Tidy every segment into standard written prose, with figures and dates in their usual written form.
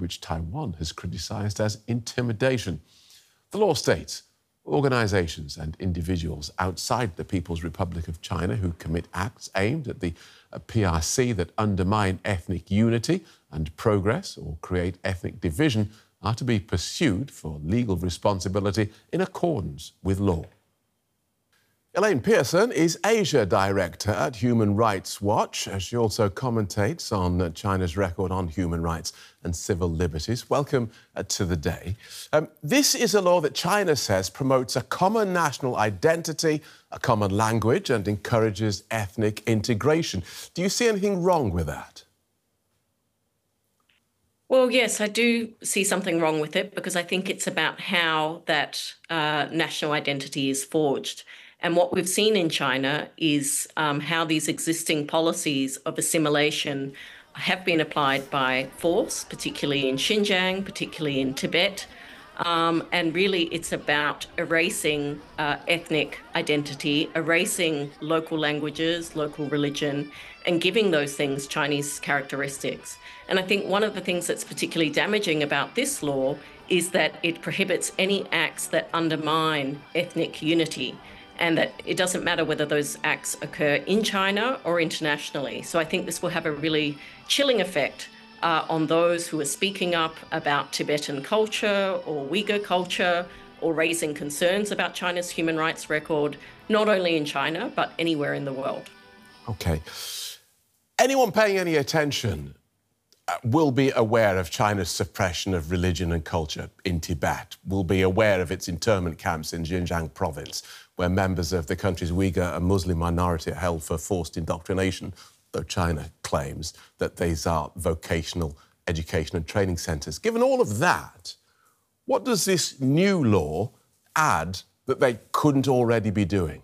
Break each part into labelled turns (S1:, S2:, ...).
S1: which Taiwan has criticised as intimidation. The law states organisations and individuals outside the People's Republic of China who commit acts aimed at the PRC that undermine ethnic unity and progress or create ethnic division are to be pursued for legal responsibility in accordance with law. Elaine Pearson is Asia Director at Human Rights Watch. She also commentates on China's record on human rights and civil liberties. Welcome to the day. This is a law that China says promotes a common national identity, a common language, and encourages ethnic integration. Do you see anything wrong with that?
S2: Well, yes, I do see something wrong with it because I think it's about how that national identity is forged. And what we've seen in China is how these existing policies of assimilation have been applied by force, particularly in Xinjiang, particularly in Tibet. And really, it's about erasing ethnic identity, erasing local languages, local religion, and giving those things Chinese characteristics. And I think one of the things that's particularly damaging about this law is that it prohibits any acts that undermine ethnic unity, and that it doesn't matter whether those acts occur in China or internationally. So I think this will have a really chilling effect on those who are speaking up about Tibetan culture or Uyghur culture or raising concerns about China's human rights record, not only in China, but anywhere in the world.
S1: OK. Anyone paying any attention will be aware of China's suppression of religion and culture in Tibet, will be aware of its internment camps in Xinjiang province, where members of the country's Uyghur and Muslim minority are held for forced indoctrination, though China claims that these are vocational education and training centres. Given all of that, what does this new law add that they couldn't already be doing?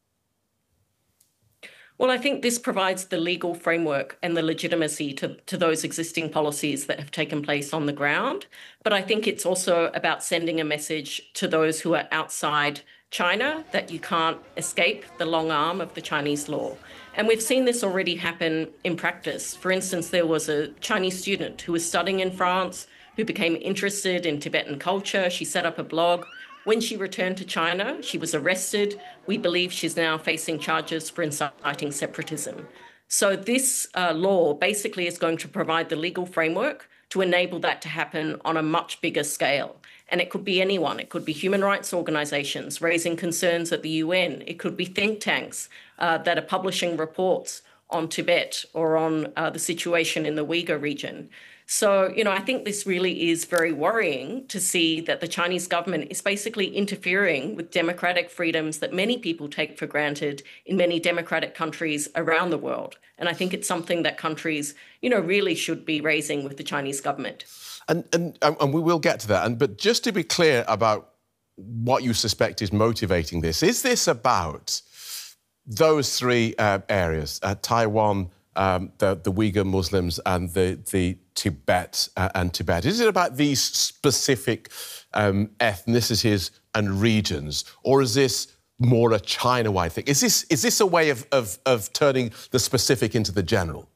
S2: Well, I think this provides the legal framework and the legitimacy to those existing policies that have taken place on the ground. But I think it's also about sending a message to those who are outside China that you can't escape the long arm of the Chinese law. And we've seen this already happen in practice. For instance, there was a Chinese student who was studying in France who became interested in Tibetan culture. She set up a blog. When she returned to China, she was arrested. We believe she's now facing charges for inciting separatism. So this law basically is going to provide the legal framework to enable that to happen on a much bigger scale. And it could be anyone. It could be human rights organizations raising concerns at the UN. It could be think tanks that are publishing reports on Tibet or on the situation in the Uyghur region. So, I think this really is very worrying to see that the Chinese government is basically interfering with democratic freedoms that many people take for granted in many democratic countries around the world. And I think it's something that countries, really should be raising with the Chinese government.
S1: And we will get to that. But just to be clear about what you suspect is motivating this, is this about those three areas, Taiwan, the Uyghur Muslims and the Tibet and Tibet? Is it about these specific ethnicities and regions, or is this more a China-wide thing? Is this a way of turning the specific into the general?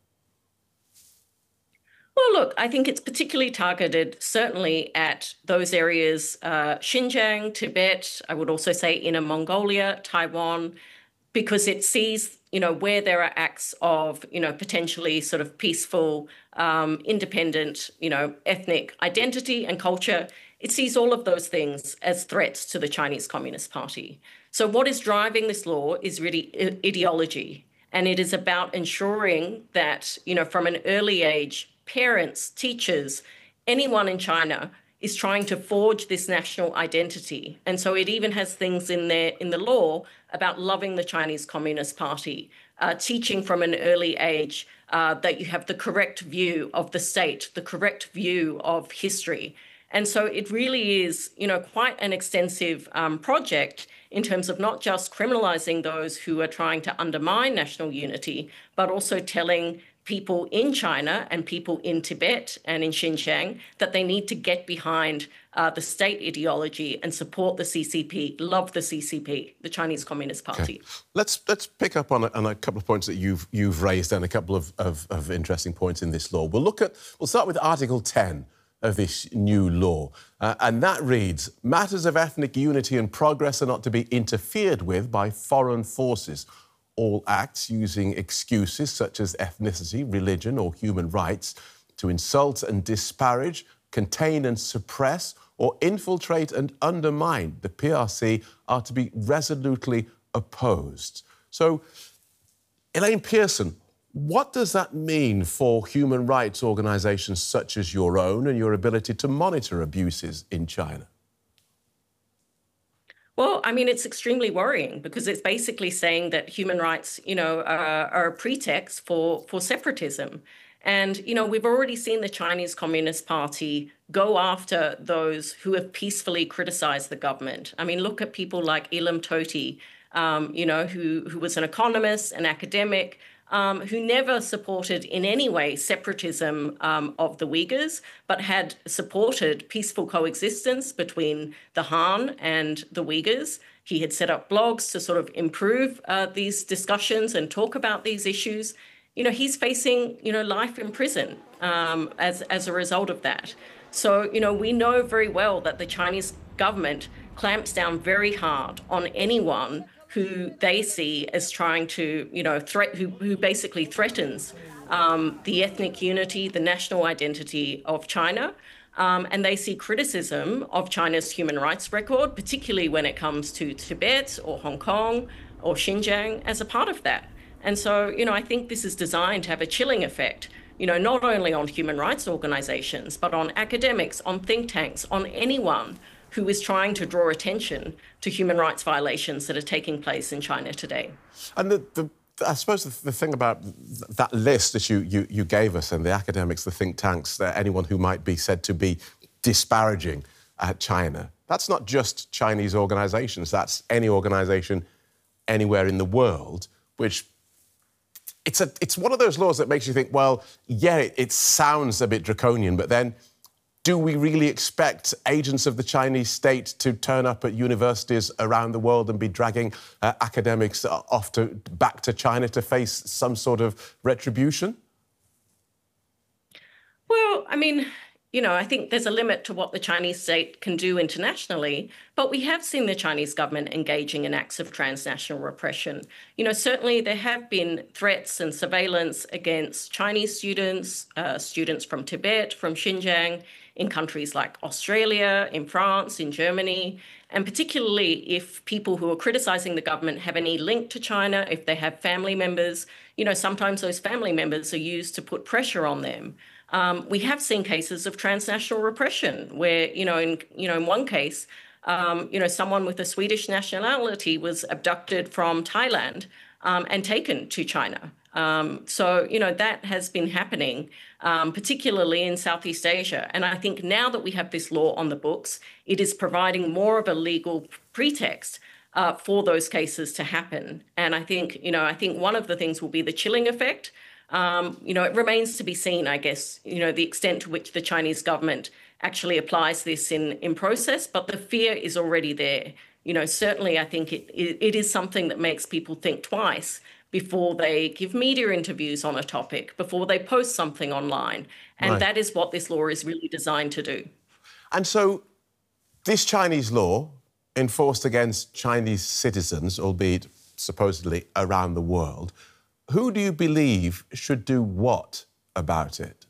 S2: Well, look, I think it's particularly targeted certainly at those areas, Xinjiang, Tibet, I would also say Inner Mongolia, Taiwan, because it sees, where there are acts of, potentially sort of peaceful, independent, ethnic identity and culture. It sees all of those things as threats to the Chinese Communist Party. So what is driving this law is really ideology. And it is about ensuring that, from an early age, parents, teachers, anyone in China is trying to forge this national identity. And so it even has things in there in the law about loving the Chinese Communist Party, teaching from an early age that you have the correct view of the state, the correct view of history. And so it really is, quite an extensive project in terms of not just criminalizing those who are trying to undermine national unity, but also telling people in China and people in Tibet and in Xinjiang that they need to get behind the state ideology and support the CCP, love the CCP, the Chinese Communist Party.
S1: Okay. Let's pick up on a couple of points that you've raised and a couple of interesting points in this law. We'll start with Article 10 of this new law. And that reads, matters of ethnic unity and progress are not to be interfered with by foreign forces. All acts using excuses such as ethnicity, religion or human rights to insult and disparage, contain and suppress or infiltrate and undermine the PRC are to be resolutely opposed. So, Elaine Pearson, what does that mean for human rights organisations such as your own and your ability to monitor abuses in China?
S2: Well, I mean, it's extremely worrying because it's basically saying that human rights, are a pretext for separatism. And, we've already seen the Chinese Communist Party go after those who have peacefully criticized the government. I mean, look at people like Ilham Tohti, who was an economist, an academic, who never supported in any way separatism of the Uyghurs, but had supported peaceful coexistence between the Han and the Uyghurs. He had set up blogs to sort of improve these discussions and talk about these issues. He's facing, life in prison as a result of that. So, we know very well that the Chinese government clamps down very hard on anyone who they see as trying to, who basically threatens the ethnic unity, the national identity of China. And they see criticism of China's human rights record, particularly when it comes to Tibet or Hong Kong or Xinjiang, as a part of that. And so, I think this is designed to have a chilling effect, not only on human rights organizations, but on academics, on think tanks, on anyone who is trying to draw attention to human rights violations that are taking place in China today.
S1: And I suppose the thing about that list that you gave us and the academics, the think tanks, anyone who might be said to be disparaging China, that's not just Chinese organisations, that's any organisation anywhere in the world, which it's one of those laws that makes you think, well, yeah, it sounds a bit draconian, but then do we really expect agents of the Chinese state to turn up at universities around the world and be dragging academics back to China to face some sort of retribution?
S2: Well, I mean, I think there's a limit to what the Chinese state can do internationally, but we have seen the Chinese government engaging in acts of transnational repression. Certainly there have been threats and surveillance against Chinese students, students from Tibet, from Xinjiang, in countries like Australia, in France, in Germany, and particularly if people who are criticizing the government have any link to China, if they have family members, sometimes those family members are used to put pressure on them. We have seen cases of transnational repression where, in one case, someone with a Swedish nationality was abducted from Thailand and taken to China. So, that has been happening, particularly in Southeast Asia. And I think now that we have this law on the books, it is providing more of a legal pretext for those cases to happen. And I think one of the things will be the chilling effect. It remains to be seen, I guess, the extent to which the Chinese government actually applies this in process, but the fear is already there. Certainly I think it is something that makes people think twice before they give media interviews on a topic, before they post something online. And
S1: Right.
S2: That is what this law is really designed to do.
S1: And so this Chinese law enforced against Chinese citizens, albeit supposedly around the world, who do you believe should do what about it?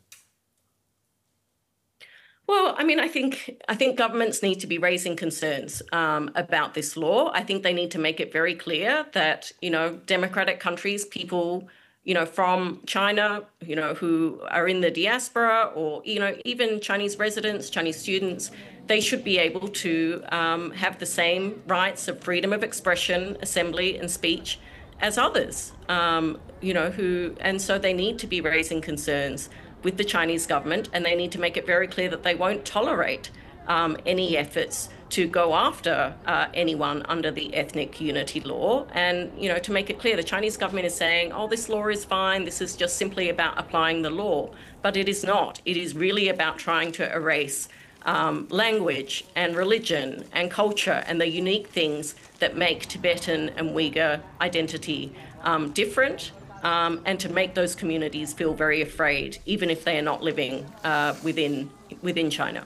S2: Well, I mean, I think governments need to be raising concerns about this law. I think they need to make it very clear that, democratic countries, people, from China, who are in the diaspora or, even Chinese residents, Chinese students, they should be able to have the same rights of freedom of expression, assembly and speech as others, and so they need to be raising concerns with the Chinese government, and they need to make it very clear that they won't tolerate any efforts to go after anyone under the ethnic unity law. And, to make it clear, the Chinese government is saying, oh, this law is fine, this is just simply about applying the law. But it is not. It is really about trying to erase language and religion and culture and the unique things that make Tibetan and Uyghur identity different. and to make those communities feel very afraid, even if they are not living within China.